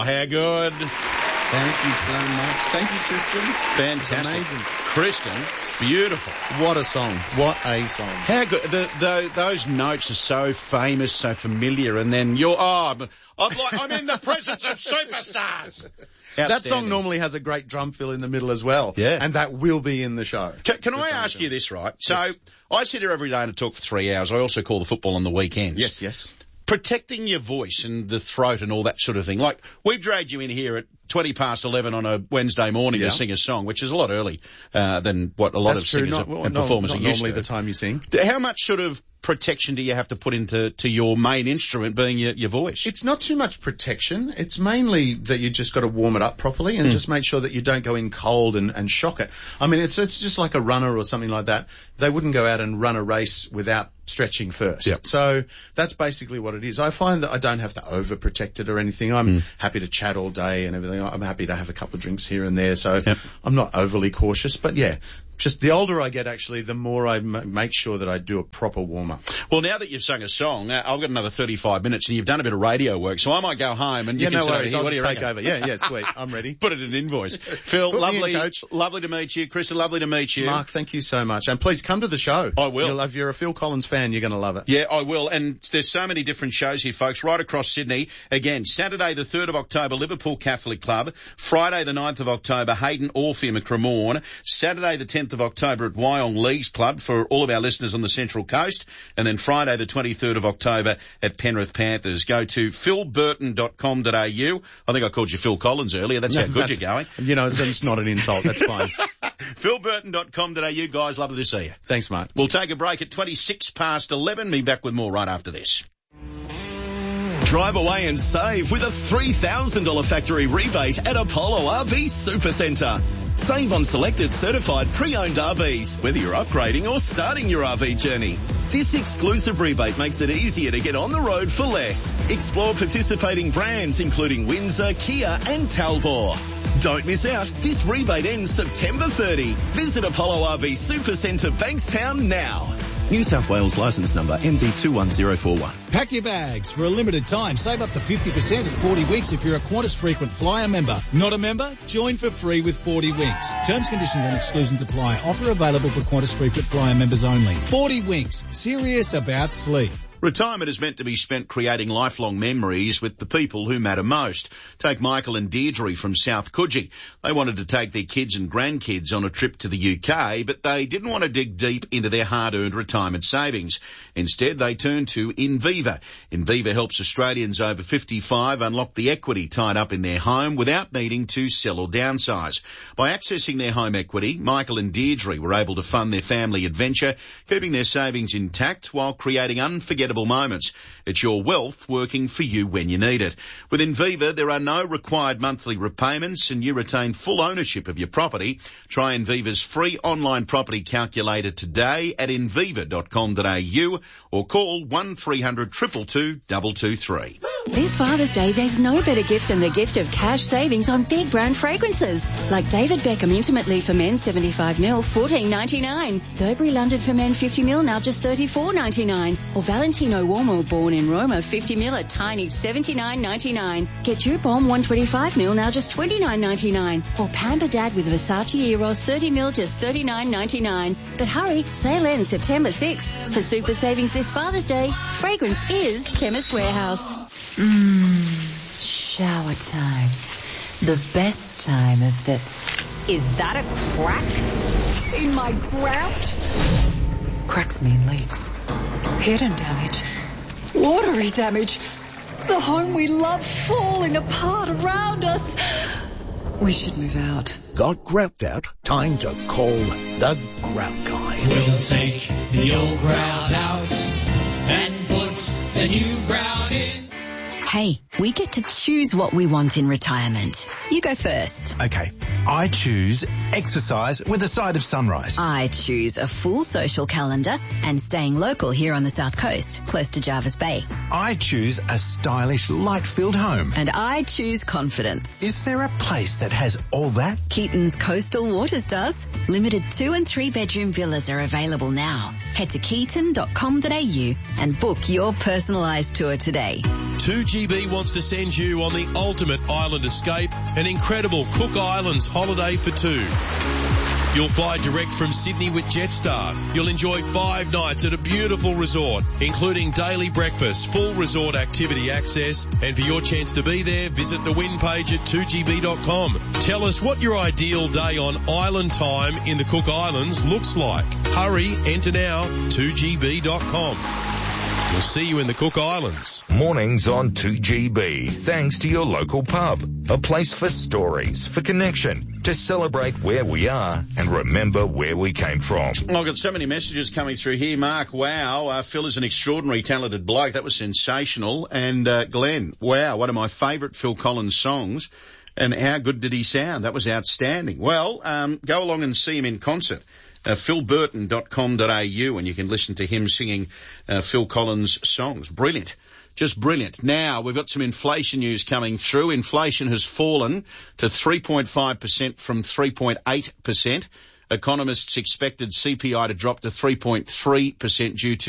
How good. Thank you so much. Thank you, Kristen. Fantastic. Amazing. Christian, beautiful. What a song. What a song. How good. Those notes are so famous, so familiar, and then I'm in the presence of superstars. That song normally has a great drum fill in the middle as well. Yeah. And that will be in the show. Can I ask you this, right? So, Yes. I sit here every day and talk for 3 hours. I also call the football on the weekends. Yes. Protecting your voice and the throat and all that sort of thing. Like, we've dragged you in here at 20 past 11 on a Wednesday morning to sing a song, which is a lot early than what a lot of singers and performers are used to. Not normally the time you sing. How much sort of protection do you have to put into your main instrument being your voice? It's not too much protection. It's mainly that you just got to warm it up properly and just make sure that you don't go in cold and shock it. I mean, it's just like a runner or something like that. They wouldn't go out and run a race without stretching first. Yep. So that's basically what it is. I find that I don't have to overprotect it or anything. I'm happy to chat all day and everything. I'm happy to have a couple of drinks here and there. So I'm not overly cautious, but yeah. Just the older I get, actually, the more I make sure that I do a proper warm-up. Well, now that you've sung a song, I've got another 35 minutes and you've done a bit of radio work, so I might go home and you can no say, worries, I'll what do just you take reckon? over. Yeah, sweet. I'm ready. Put it in an invoice. Phil, Put me in, Coach. lovely to meet you. Kristen, lovely to meet you. Mark, thank you so much. And please come to the show. I will. If you're a Phil Collins fan, you're going to love it. Yeah, I will. And there's so many different shows here, folks, right across Sydney. Again, Saturday the 3rd of October, Liverpool Catholic Club. Friday the 9th of October, Hayden Orpheum at Cremorne. Saturday the 10th of October at Wyong Leagues Club for all of our listeners on the Central Coast. And then Friday the 23rd of October at Penrith Panthers. Go to philburton.com.au. I think I called you Phil Collins earlier. That's how good you're going. You know, it's not an insult. That's fine. philburton.com.au, guys. Lovely to see you. Thanks, Mark. We'll take a break at 26 past 11. Be back with more right after this. Drive away and save with a $3,000 factory rebate at Apollo RV Supercentre. Save on selected certified pre-owned RVs, whether you're upgrading or starting your RV journey. This exclusive rebate makes it easier to get on the road for less. Explore participating brands including Windsor, Kia and Talbot. Don't miss out. This rebate ends September 30. Visit Apollo RV Supercentre Bankstown now. New South Wales licence number MD21041. Pack your bags for a limited time. Save up to 50% at 40 Winks if you're a Qantas Frequent Flyer member. Not a member? Join for free with 40 Winks. Terms, conditions and exclusions apply. Offer available for Qantas Frequent Flyer members only. 40 Winks. Serious about sleep. Retirement is meant to be spent creating lifelong memories with the people who matter most. Take Michael and Deirdre from South Coogee. They wanted to take their kids and grandkids on a trip to the UK, but they didn't want to dig deep into their hard-earned retirement savings. Instead, they turned to Inviva. Inviva helps Australians over 55 unlock the equity tied up in their home without needing to sell or downsize. By accessing their home equity, Michael and Deirdre were able to fund their family adventure, keeping their savings intact while creating unforgettable moments. It's your wealth working for you when you need it. With Inviva, there are no required monthly repayments and you retain full ownership of your property. Try Inviva's free online property calculator today at inviva.com.au or call 1300 222 223. This Father's Day, there's no better gift than the gift of cash savings on big brand fragrances. Like David Beckham Intimately for Men 75ml, $14.99. Burberry London for Men 50ml, now just $34.99. Or Valentino Uomo Born in Roma 50ml at tiny $79.99. Get Dupont 125ml, now just $29.99. Or Pamper Dad with Versace Eros 30ml, just $39.99. But hurry, sale ends September 6th. For super savings this Father's Day, fragrance is Chemist Warehouse. Shower time. The best time of the... Is that a crack in my grout? Cracks mean leaks. Hidden damage. Watery damage. The home we love falling apart around us. We should move out. Got grout out? Time to call the Grout Guy. We'll take the old grout out and put the new grout in. Hey, we get to choose what we want in retirement. You go first. Okay, I choose exercise with a side of sunrise. I choose a full social calendar and staying local here on the South Coast, close to Jarvis Bay. I choose a stylish, light-filled home. And I choose confidence. Is there a place that has all that? Keaton's Coastal Waters does. Limited 2 and 3 bedroom villas are available now. Head to keaton.com.au and book your personalised tour today. 2G 2GB wants to send you on the ultimate island escape, an incredible Cook Islands holiday for two. You'll fly direct from Sydney with Jetstar. You'll enjoy 5 nights at a beautiful resort, including daily breakfast, full resort activity access, and for your chance to be there, visit the win page at 2gb.com. Tell us what your ideal day on island time in the Cook Islands looks like. Hurry, enter now, 2gb.com. We'll see you in the Cook Islands. Mornings on 2GB, thanks to your local pub. A place for stories, for connection, to celebrate where we are and remember where we came from. I've got so many messages coming through here. Mark, wow, Phil is an extraordinary talented bloke. That was sensational. And Glenn, wow, one of my favourite Phil Collins songs. And how good did he sound? That was outstanding. Well, go along and see him in concert. philburton.com.au, and you can listen to him singing Phil Collins songs. Brilliant. Just brilliant. Now, we've got some inflation news coming through. Inflation has fallen to 3.5% from 3.8%. Economists expected CPI to drop to 3.3% due to